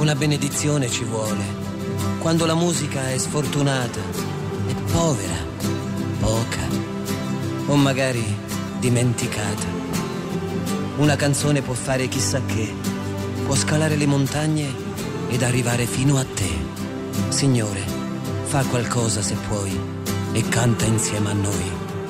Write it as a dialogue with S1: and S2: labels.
S1: Una benedizione ci vuole, quando la musica è sfortunata, è povera, poca, o magari dimenticata. Una canzone può fare chissà che, può scalare le montagne ed arrivare fino a te. Signore, fa qualcosa se puoi e canta insieme a noi.